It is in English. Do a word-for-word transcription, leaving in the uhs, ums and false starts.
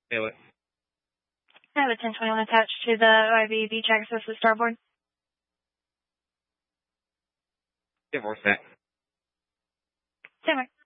Feel it. I have a ten twenty-one attached to the O I V beach access with starboard. Divorce that. Same way.